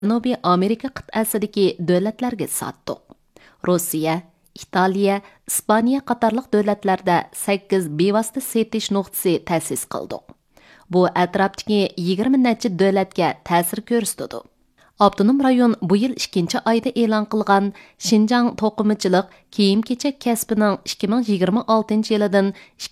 Janubiy Amerika qit'asidagi davlatlarga satdiq. Rossiya, Italiya, İspaniya qatarlıq davlatlarda 8 bevosita setish nuqtasi ta'sis qildik. Bu atrofdagi 20 necha davlatga ta'sir ko'rsatdi. Avtonom rayon bu yil 2 oyda e'lon qilgan Xinjiang to'qimachilik kiyim-kechak kasbining 2026 yilidan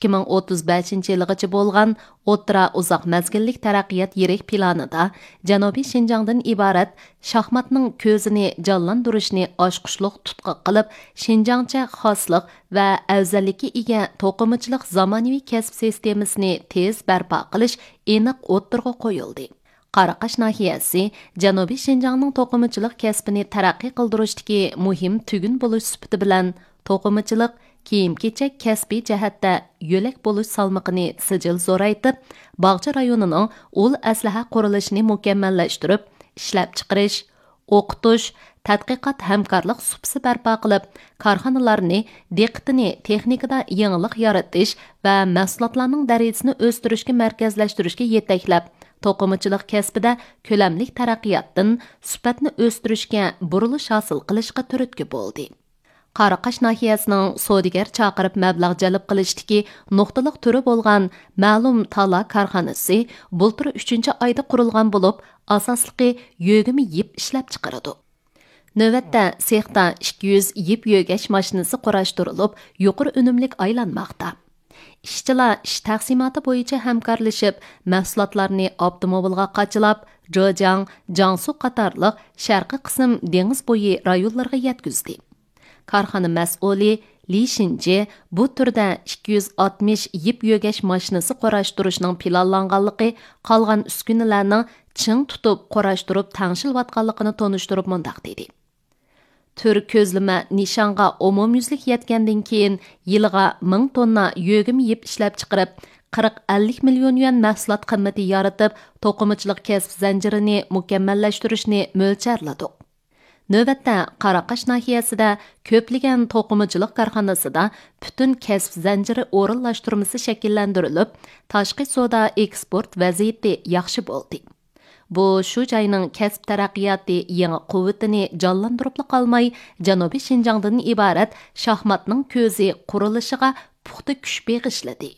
2035 yilgacha bo'lgan o'rta uzoq mezgillik taraqqiyot yirik planida Janubiy Xinjiangdan iborat shaxmatning ko'zini jonlantirishni oshqushliq tutqi qilib, Xinjiangcha xoslik va afzallikka ega to'qimachilik zamonaviy kasb sistemasini tez barpo qilish aniq o'ttirg'a qo'yildi. Qaraqash nahiyasi Janubiy Xinjiangning to'qimachilik kasbini taraqqiy qildirishdagi muhim tugun bo'lish sifati bilan to'qimachilik kiyim-kechak kasbiy jihatda yo'lak bo'lish salmoqini sijil zo'raytib, Bog'cha rayonining ul aslaha qurilishini mukammallashtirib, ishlab chiqarish, o'qitish, tadqiqot hamkorlik supsi barpo qilib, korxonalarni diqqatini texnikada yangilik yaratish va mahsulotlarning darajasini o'stirishga markazlashtirishga yetaklab, to'qimachilik kasbida ko'lamlik taraqqiyotdan sifatni o'stirishga burilish hosil qilishga turtki bo'ldi. Qaraqash nahiyasining savdogar chaqirib mablag' jalb qilishdagi nuqtaliq turi bo'lgan ma'lum tala korxonasi bultur 3-oyda qurilgan bo'lib, asosligi yo'g'imi yip ishlab chiqaradi. Navbatda sexda 200 yip yo'gash mashinasi qurashtirilib, yuqori unumlik aylanmoqda. İşçilar iş taqsimoti bo'yicha hamkorlashib, mahsulotlarni avtomobilga qachilab, Zhejiang, Jiangsu qatorliq sharqiy qism dengiz bo'yi rayonlarga yetkazdi. Korxona mas'uli Li Xinji bu turda 260 yip yo'gash mashinasi qorashtirishning planlanganligi, qolgan uskunalarning ching tutib qorashtirib tangshilayotganligini tonishtirib mundaq dedi. Tür ko'zlama nishonga umumyuzlik yetgandan keyin yilga 1000 tonna yo'g'im yip ishlab chiqarib, 40-50 million yuan mahsulot qimmati yaratib, to'qimachilik kasb zanjirini mukammallashtirishni mo'ljalladik. Navbatda Qaraqash nahiyasida ko'plagan to'qimachilik korxonasida butun kasb zanjiri o'rinlashtirmasi shakllantirilib, tashqi savdo eksport vaziyati yaxshi bo'ldi. Bu shu joyning kasb taraqqiyoti yangi quvvatini jonlantirib qolmay, Janubiy Xinjiangdan iborat shaxmatning ko'zi qurilishiga puxta kuch beg'ishladi.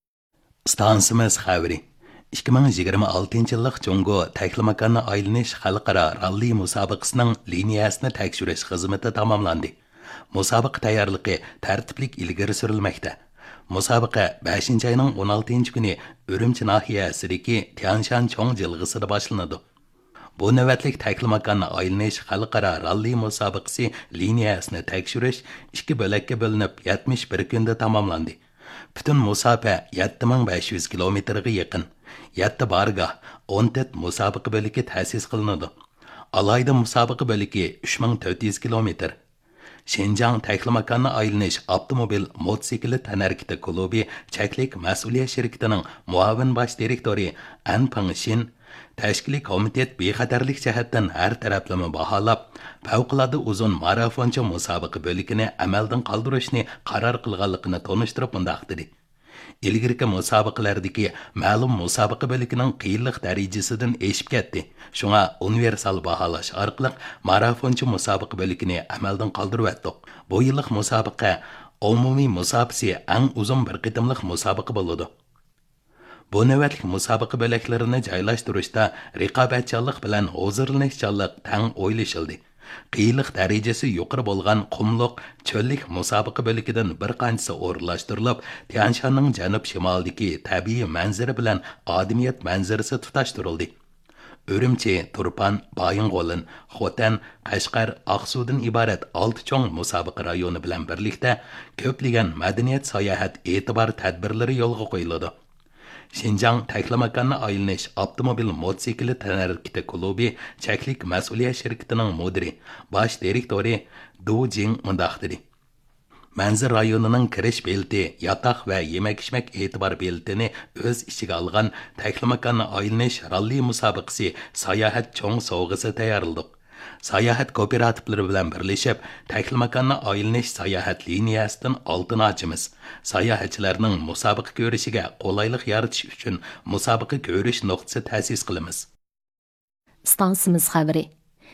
Stansimiz xabari 2026 yillik Jungo taklamakanni aylanish xalqaro ralli musobaqasining liniyasini tekshirish xizmati tamomlandi. Musobaqa tayyorligi tartiblik ilgari surilmoqda. Musobaqa 5-oyning 16-kuni Urumchi nahiyasidagi Tianshan cho'ng jilg'isida boshlanadi. Bu navbatlik taklamakanni aylanish xalqaro ralli musobaqasi liniyasini tekshirish 2 bo'lakka bo'linib 71 kunda tamomlandi. Bütün musobaqa 7500 kilometrga yaqin. 7 bargah, 14 musobaqa bo'ligi ta'sis qilinadi. Alayda musobaqa bo'ligi 3400 kilometr. Xinjiang taklamakanni aylanish avtomobil mototsikli tanarkiti klubi cheklik mas'uliyat shirkatining muavin bosh direktori An Pangshin tashkiliy komitet bexatarlik jihatdan har taraflama baholab, favqulodda uzun marafoncha musobaqa bo'ligini amaldan qoldirishni qaror qilganligini tonishtirib mundaq dedi. Ilgirki musobaqalardagi ma'lum musobaqa bo'ligining qiyinlik darajasidan eshib ketdi. Shunga universal baholash orqali marafonchi musobaqa bo'ligini amaldan qoldirib o'tdik. Bu yillik musobaqa umumiy musobaqasi eng uzun bir qitimliq musobaqa bo'ladi. Bu navbatlik musobaqa bo'laklarini joylashtirishda raqobatchanlik bilan hozirlanishchanlik tang o'ylashildi. Qiyinlik darajasi yuqori bo'lgan qumliq, cho'llik musobaqa bo'ligidan bir qanchasi o'rinlashtirilib, Tianshanning janub-shimolidagi tabiiy manzara bilan odamiyat manzarasi tutashtirildi. Urumchi, Turpan, Baying'olin, Xotan, Qashqar, Aqsudan iborat 6 cho'ng musobaqa rayoni bilan birlikda ko'plagan madaniyat sayohat e'tibor tadbirlari yo'lga qo'yiladi. Xinjiang taklamakanni aylanish avtomobil mototsikli tanarkiti klubi cheklik mas'uliyat shirkatining mudiri, bosh direktori Du Jing mundaq dedi. Manzir rayonining kirish belti, yotoq va yemak-ichmak e'tibor beltini o'z ichiga olgan taklamakanni aylanish ralli musobaqasi sayohat cho'ng sovg'asi tayyorladik. Sayohat kooperativlari bilan birlashib, taklamakanni aylanish sayohat liniyasidan oltin ochimiz. Sayohatchilarning musobaqa ko'rishiga qulaylik yaratish uchun musobaqa ko'rish nuqtasi ta'sis qilamiz. Stansimiz xabari